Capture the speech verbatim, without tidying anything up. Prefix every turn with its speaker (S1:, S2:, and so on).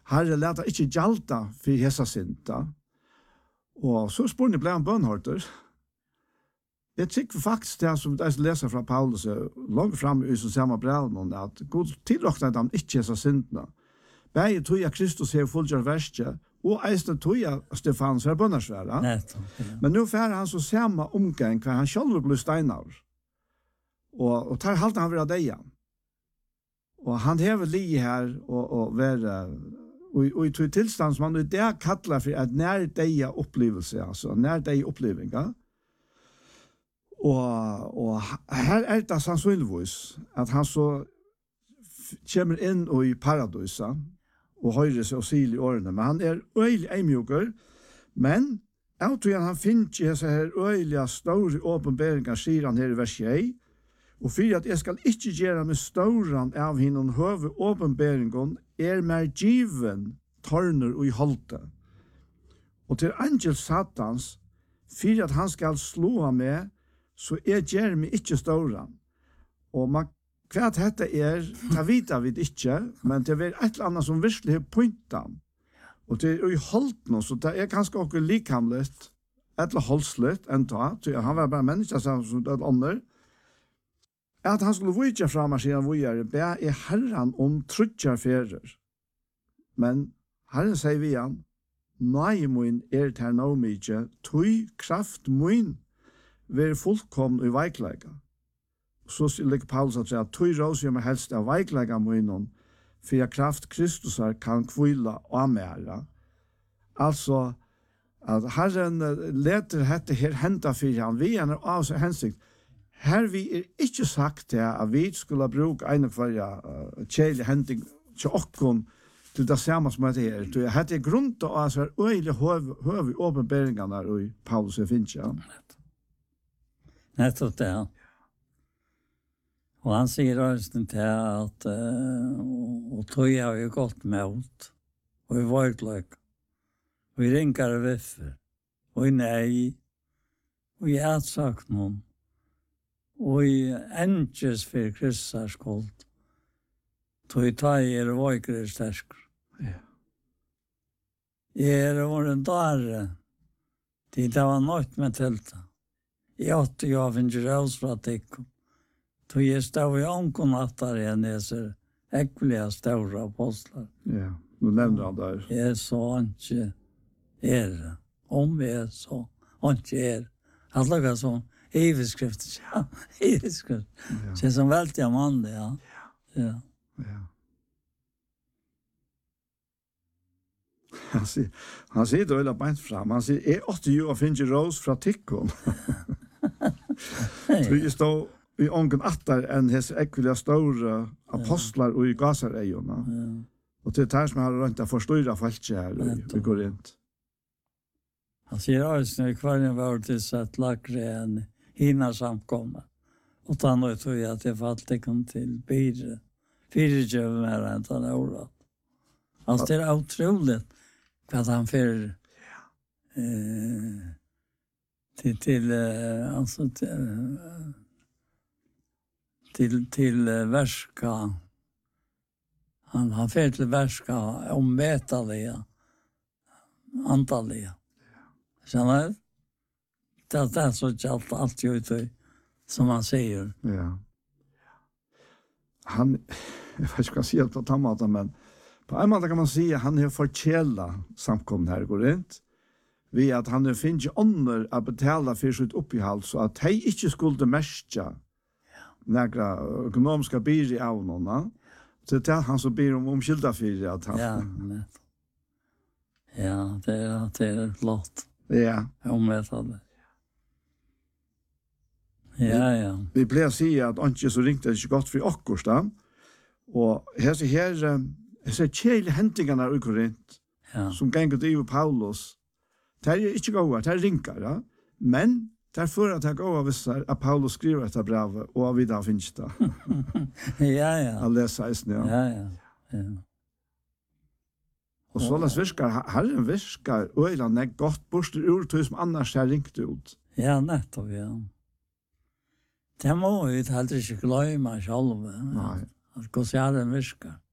S1: Herre leta ikke gjalta for hesa synda. Og så spurte ble han bønnhorter. Jeg tykker faktisk det som jeg leser fra Paulus langt frem i som samme brev, at God tilråkte at han ikke hesa syndene. Begge tog jeg Kristus her fullgjør verste, og eisne tog jeg Stefanus her bønnersvære. Men nå fer han så samme omgang hver han selv blir steinar. Og, og tar halte han vera deg. Og han hever li her og, og være og, og i tog tilstand som han i det kallar for et nær deg opplevelse, altså nær deg oppleving. Ja? Og, og her er det sannsynligvis at han så kommer inn i paradiset og høyre seg og siler i årene, men han er øyelig eimjukker, men jeg tror at han finner ikke disse her øyelige store åpenberinger, sier han her i vers tjue, og for at jeg skal ikke gjøre med stauran av hinnom høve åpenberingen, er mer given tørner og i holde. Og til angel satans, for at han skal slå ham med, så er gjør meg ikke stauran. Og man, hva dette er, det vet vi ikke, men det er et eller annet som virkelig har pointet. Og det er i holde, så det er ganske også likhamlet, eller holdslet, enn da, han var bare menneske som det andre, at han skulle vujja fram og sier vujere, be er herren om trutjar ferer. Men herren sier vi han, nei mun er ter nå mykje, tui kraft mun ver fullkomn i veiklega. Så ligger Paulus at sier, tui rås gjør meg helst av veiklega munnen, for kraft Kristus kan kvila og amæra. Altså, at herren leter hette her henta for han, vi er av seg hensikt, her vi er ikke sagt det at vi skulle bruke en av hver uh, kjeilig hending til okkon til det samme som det er. Det er grunn til å ha øyelig høve i åpenberingene i Paulus og Fincha.
S2: Nettopp det, ja. Og han sier også til at uh, og tog har vi gått med ut, og vi var utløk, og vi ringer og viffer, og vi nei, og vi har sagt noen, og i enges for Kristus skuld, tog i tag er vågre stersker. Ja. Jeg er våren dare, til det var nødt med tilta. Jeg åtte jo av en gjørs fra tikkum. Tog jeg stod i ånkon attar igjen, jeg ser ekvelige større apostlar.
S1: Ja, du nevner han der.
S2: Jeg så ikke er, om jeg så ikke er. Han lager sånn, Iveskrift, ja, iveskrift. Ja. Det er som veldig mann, ja. Ja.
S1: Ja. Han sier, han sier det øyla beint fram. Han sier, jeg åtte jo å finne rås fra tikkon. Så jeg stod i ången attar enn hese ekvelige store apostlar og i gasareiona. Ja. Og til det som jeg har rønt å forstyrre falskje her i Korint.
S2: Han sier også, når kvarjen var til sett lakre enn hina samkomna. Og da nå tror jeg at jeg falt ikke til bire. Fire kjøver mer enn den året. Altså det er utrolig hva han får eh, til, til, eh, altså, til, til, til verska. Han, han får til verska omvetelige, antallige. Skjønner du? Det, det er så ikke alt, alt jo ut, som han sier.
S1: Ja. Han, jeg vet ikke hva jeg sier på den måten, men på en måte kan man si at han har fortjellet samkommet her, går inn, ved at han finner ikke ånder å betale for sitt oppihald, så at de ikke skulle merke noen økonomiske byr i avnåene. Så det er han som byr om omkylda for at han...
S2: Ja, nett. Ja, det er, det er flott.
S1: Ja.
S2: Jeg omveter det. Ja, ja.
S1: Vi ble å si at Antje så ringte det ikke godt for akkurat da. Og her ser her, jeg ser kjeilige hentingene i Korint, ja. Som ganger til Ivo Paulus. Det er ikke gode, det er rinker, ja. Men det er for at det er gode hvis at Paulus skriver etter brevet, og vi da finnes det.
S2: Ja, ja.
S1: Han leser eisen, ja.
S2: Ja, ja. Ja.
S1: Og så las virkar, herren virkar, øyland er godt borster ur tog som annars er ringt ut.
S2: Ja, nettopp, ja. Det må vi heller ikke glemme selv.
S1: Nei.
S2: At hvordan herren virkar.